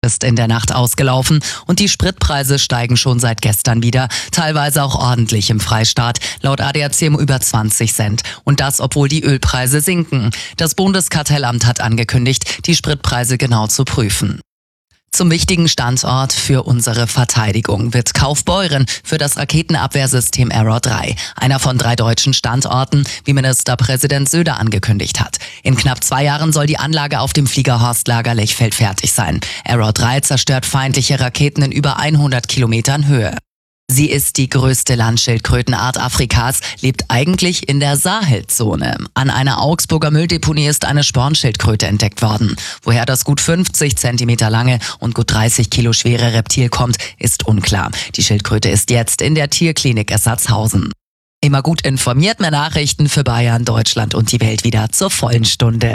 ist in der Nacht ausgelaufen und die Spritpreise steigen schon seit gestern wieder, teilweise auch ordentlich im Freistaat, laut ADAC um über 20 Cent. Und das, obwohl die Ölpreise sinken. Das Bundeskartellamt hat angekündigt, die Spritpreise genau zu prüfen. Zum wichtigen Standort für unsere Verteidigung wird Kaufbeuren für das Raketenabwehrsystem Arrow 3. Einer von 3 deutschen Standorten, wie Ministerpräsident Söder angekündigt hat. In knapp 2 Jahren soll die Anlage auf dem Fliegerhorstlager Lechfeld fertig sein. Arrow 3 zerstört feindliche Raketen in über 100 Kilometern Höhe. Sie ist die größte Landschildkrötenart Afrikas, lebt eigentlich in der Sahelzone. An einer Augsburger Mülldeponie ist eine Spornschildkröte entdeckt worden. Woher das gut 50 Zentimeter lange und gut 30 Kilo schwere Reptil kommt, ist unklar. Die Schildkröte ist jetzt in der Tierklinik Essertshausen. Immer gut informiert, mehr Nachrichten für Bayern, Deutschland und die Welt wieder zur vollen Stunde.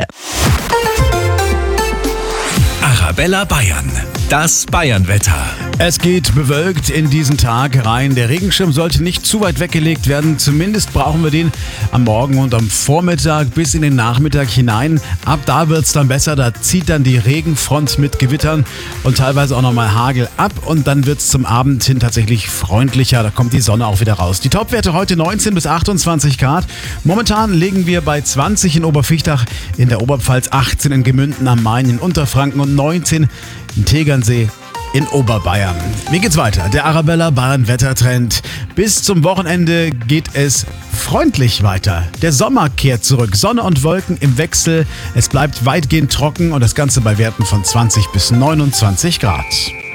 Arabella Bayern, das Bayernwetter. Es geht bewölkt in diesen Tag rein. Der Regenschirm sollte nicht zu weit weggelegt werden. Zumindest brauchen wir den am Morgen und am Vormittag bis in den Nachmittag hinein. Ab da wird's dann besser. Da zieht dann die Regenfront mit Gewittern und teilweise auch nochmal Hagel ab. Und dann wird's zum Abend hin tatsächlich freundlicher. Da kommt die Sonne auch wieder raus. Die Topwerte heute 19 bis 28 Grad. Momentan liegen wir bei 20 in Oberfichtach, in der Oberpfalz 18 in Gemünden am Main, in Unterfranken und 19 in Tegernsee in Oberbayern. Wie geht's weiter? Der Arabella Bayern Wettertrend. Bis zum Wochenende geht es freundlich weiter. Der Sommer kehrt zurück. Sonne und Wolken im Wechsel. Es bleibt weitgehend trocken und das Ganze bei Werten von 20 bis 29 Grad.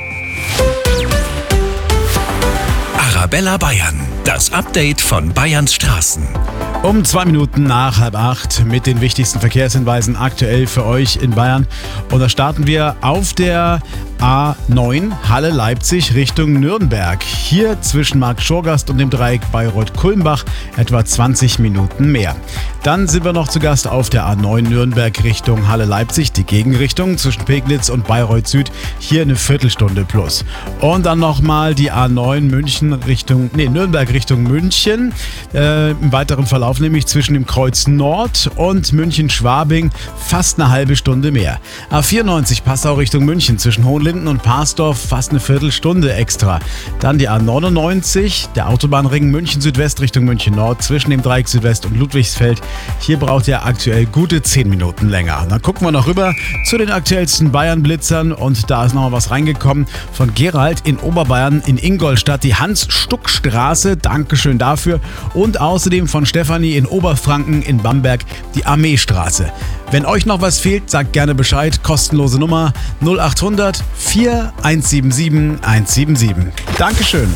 Arabella Bayern, das Update von Bayerns Straßen. Um 2 Minuten nach 7:30 mit den wichtigsten Verkehrshinweisen aktuell für euch in Bayern. Und da starten wir auf der A9 Halle-Leipzig Richtung Nürnberg. Hier zwischen Marktschorgast und dem Dreieck Bayreuth-Kulmbach etwa 20 Minuten mehr. Dann sind wir noch zu Gast auf der A9 Nürnberg Richtung Halle-Leipzig, die Gegenrichtung zwischen Pegnitz und Bayreuth Süd. Hier eine Viertelstunde plus. Und dann nochmal die A9 Nürnberg Richtung München. Im weiteren Verlauf nämlich zwischen dem Kreuz Nord und München-Schwabing fast eine halbe Stunde mehr. A94 Passau Richtung München zwischen Hohenlinden und Parsdorf fast eine Viertelstunde extra. Dann die A99, der Autobahnring München Südwest Richtung München Nord zwischen dem Dreieck Südwest und Ludwigsfeld. Hier braucht ihr aktuell gute 10 Minuten länger. Dann gucken wir noch rüber zu den aktuellsten Bayern-Blitzern und da ist noch mal was reingekommen von Gerald in Oberbayern in Ingolstadt, die Hans-Stuck-Straße. Dankeschön dafür. Und außerdem von Stefanie in Oberfranken in Bamberg die Armeestraße. Wenn euch noch was fehlt, sagt gerne Bescheid. Kostenlose Nummer 0800 4177 177. Dankeschön.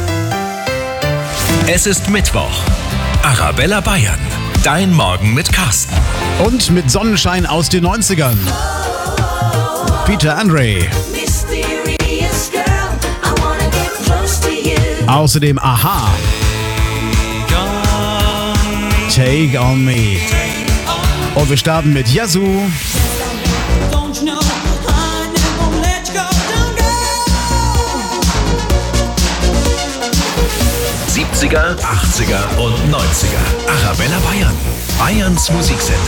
Es ist Mittwoch. Arabella Bayern, dein Morgen mit Carsten. Und mit Sonnenschein aus den 90ern. Peter Andre. Außerdem Aha. Take on me. Und wir starten mit Yazoo. 70er, 80er und 90er. Arabella Bayern, Bayerns Musiksender.